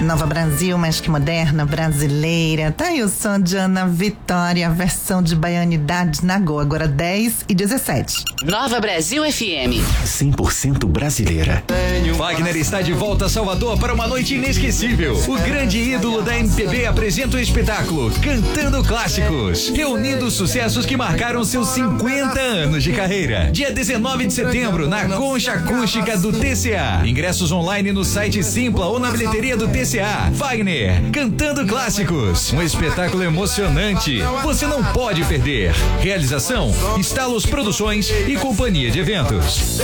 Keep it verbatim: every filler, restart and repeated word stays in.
Nova Brasil, mais que moderna, brasileira. Tá aí o som de Ana Vitória, a versão de Baianidade na Go, agora dez e dezessete. Nova Brasil F M. cem por cento brasileira. Wagner está de volta a Salvador para uma noite inesquecível. O grande ídolo da M P B apresenta o espetáculo Cantando Clássicos, reunindo os sucessos que marcaram seus cinquenta anos de carreira. Dia dezenove de setembro, na Concha Acústica do T C A. Ingressos online no site Simpla ou na bilheteria do T C A. Wagner, Cantando Clássicos, um espetáculo emocionante. Você não pode perder. Realização, Estalos Produções e Companhia de Eventos.